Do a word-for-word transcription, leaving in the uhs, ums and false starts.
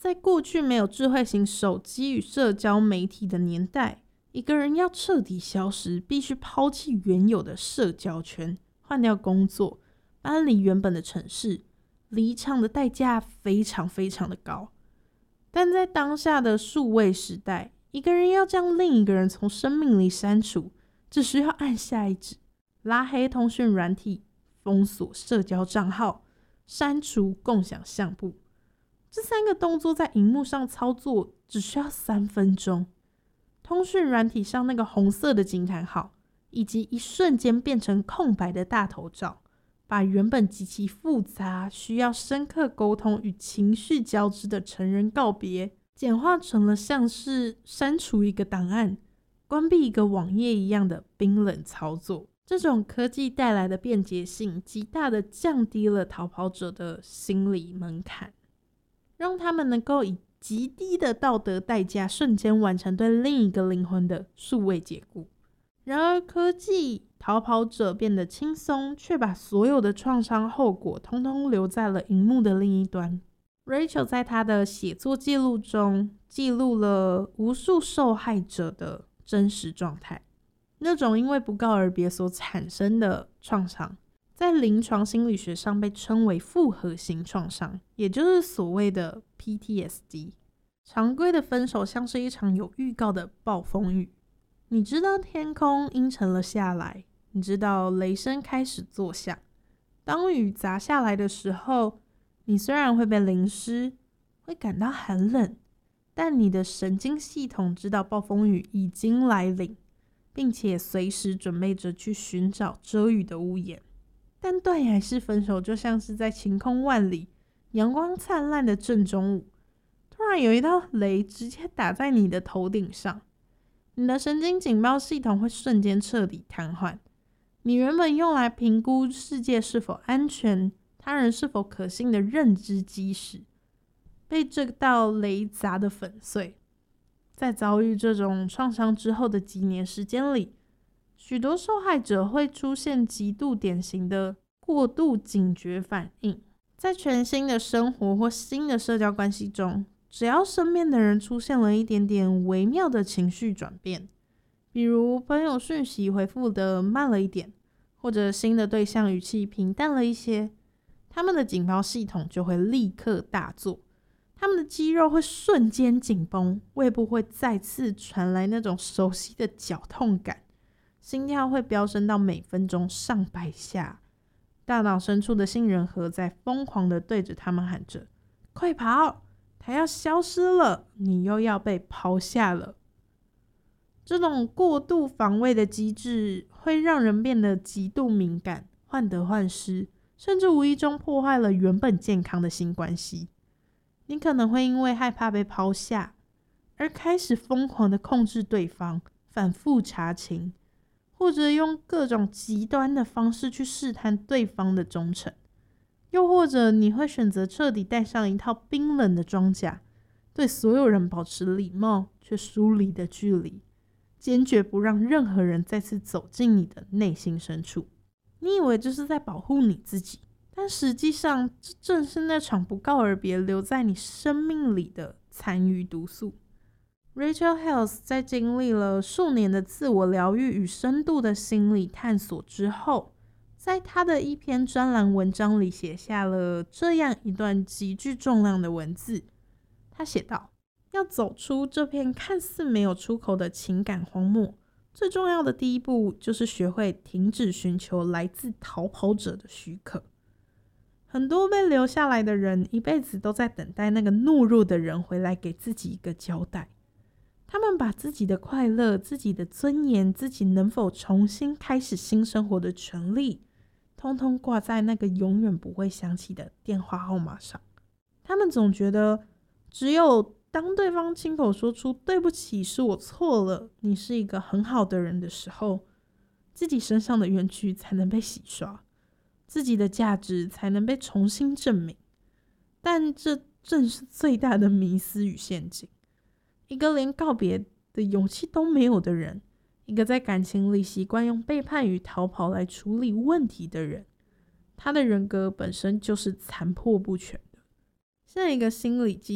在过去没有智慧型手机与社交媒体的年代，一个人要彻底消失，必须抛弃原有的社交圈，换掉工作，搬离原本的城市，离场的代价非常非常的高。但在当下的数位时代，一个人要将另一个人从生命里删除，只需要按下一指，拉黑通讯软体，封锁社交账号，删除共享相簿。这三个动作在荧幕上操作只需要三分钟。通讯软体上那个红色的惊叹号，以及一瞬间变成空白的大头照，把原本极其复杂、需要深刻沟通与情绪交织的成人告别，简化成了像是删除一个档案、关闭一个网页一样的冰冷操作。这种科技带来的便捷性，极大的降低了逃跑者的心理门槛，让他们能够以极低的道德代价瞬间完成对另一个灵魂的数位解雇。然而科技逃跑者变得轻松，却把所有的创伤后果通通留在了荧幕的另一端。 Rachel 在她的写作记录中记录了无数受害者的真实状态，那种因为不告而别所产生的创伤在临床心理学上被称为复合型创伤，也就是所谓的 P T S D。 常规的分手像是一场有预告的暴风雨，你知道天空阴沉了下来，你知道雷声开始作响，当雨砸下来的时候，你虽然会被淋湿，会感到寒冷，但你的神经系统知道暴风雨已经来临，并且随时准备着去寻找遮雨的屋檐。但断崖式分手就像是在晴空万里、阳光灿烂的正中午，突然有一道雷直接打在你的头顶上，你的神经警报系统会瞬间彻底瘫痪。你原本用来评估世界是否安全、他人是否可信的认知基石，被这道雷砸得粉碎。在遭遇这种创伤之后的几年时间里，许多受害者会出现极度典型的过度警觉反应。在全新的生活或新的社交关系中，只要身边的人出现了一点点微妙的情绪转变，比如朋友讯息回复的慢了一点，或者新的对象语气平淡了一些，他们的警报系统就会立刻大作，他们的肌肉会瞬间紧绷，胃部会再次传来那种熟悉的绞痛感，心跳会飙升到每分钟上百下，大脑深处的杏仁核在疯狂地对着他们喊着：快跑，它要消失了，你又要被抛下了。这种过度防卫的机制会让人变得极度敏感，患得患失，甚至无意中破坏了原本健康的新关系。你可能会因为害怕被抛下而开始疯狂地控制对方，反复查情，或者用各种极端的方式去试探对方的忠诚，又或者你会选择彻底戴上一套冰冷的装甲，对所有人保持礼貌却疏离的距离，坚决不让任何人再次走进你的内心深处。你以为这是在保护你自己，但实际上这正是那场不告而别留在你生命里的残余毒素。Rachel Held 在经历了数年的自我疗愈与深度的心理探索之后，在他的一篇专栏文章里写下了这样一段极具重量的文字。他写道：要走出这片看似没有出口的情感荒漠，最重要的第一步就是学会停止寻求来自逃跑者的许可。很多被留下来的人一辈子都在等待那个懦弱的人回来给自己一个交代。他们把自己的快乐、自己的尊严、自己能否重新开始新生活的权利，通通挂在那个永远不会响起的电话号码上。他们总觉得，只有当对方亲口说出对不起，是我错了，你是一个很好的人的时候，自己身上的冤屈才能被洗刷，自己的价值才能被重新证明。但这正是最大的迷思与陷阱。一个连告别的勇气都没有的人，一个在感情里习惯用背叛与逃跑来处理问题的人，他的人格本身就是残破不全的，像一个心理机